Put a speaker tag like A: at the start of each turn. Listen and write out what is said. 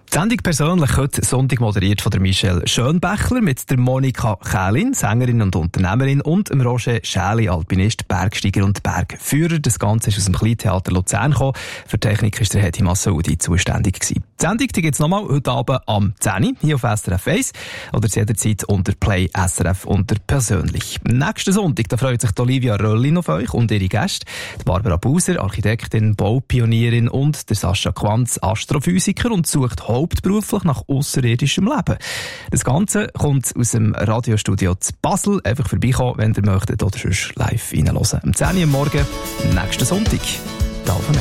A: Die Sendung persönlich heute Sonntag moderiert von der Michelle Schönbächler mit der Monika Kählin, Sängerin und Unternehmerin, und dem Roger Schäli, Alpinist, Bergsteiger und Bergführer. Das Ganze ist aus dem Kleintheater Luzern gekommen. Für die Technik war der Hedi Massoudi zuständig gewesen. Die Sendung gibt es nochmal heute Abend am 10 Uhr hier auf SRF 1 oder jederzeit unter Play SRF unter persönlich. Nächsten Sonntag da freut sich die Olivia Röllin auf euch und ihre Gäste. Die Barbara Buser, Architektin, Baupionierin, und der Sascha Quanz, Astrophysiker, und sucht hauptberuflich nach ausserirdischem Leben. Das Ganze kommt aus dem Radiostudio zu Basel. Einfach vorbeikommen, wenn ihr möchtet, oder sonst live reinhören. Am 10 Uhr am Morgen, nächsten Sonntag.